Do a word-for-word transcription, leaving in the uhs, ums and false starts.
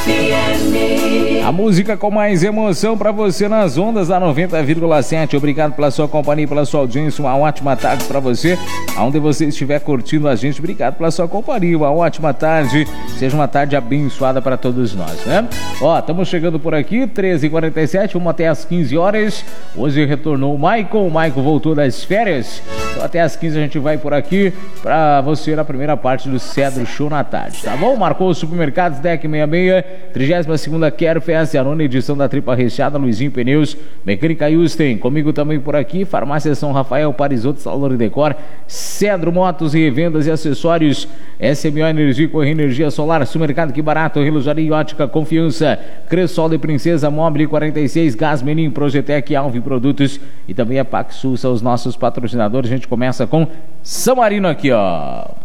F M. A música com mais emoção para você nas ondas da noventa vírgula sete. Obrigado pela sua companhia, pela sua audiência. Uma ótima tarde para você, aonde você estiver curtindo a gente. Obrigado pela sua companhia. Uma ótima tarde. Seja uma tarde abençoada para todos nós, né? Ó, estamos chegando por aqui, treze e quarenta e sete, vamos até às quinze horas. Hoje retornou o Michael. O Michael voltou das férias. Então até às quinze a gente vai por aqui para você na primeira parte do Cedro Show na tarde, tá bom? Marcou o Supermercados D E C sessenta e seis, trigésima segunda Quero Festa, a nona edição da Tripa Recheada, Luizinho Pneus, Mecânica Houston, comigo também por aqui, Farmácia São Rafael, Parisoto, Salão e Decor, Cedro Motos e Revendas e Acessórios, S M O Energia, Correia Energia Solar, Supermercado Que Barato, Relojaria e Ótica Confiança, Cressol de Princesa, Mobile quarenta e seis, Gás Menin, Projetec, Alve Produtos e também a Paxul, são os nossos patrocinadores. A gente começa com São Marino aqui, ó.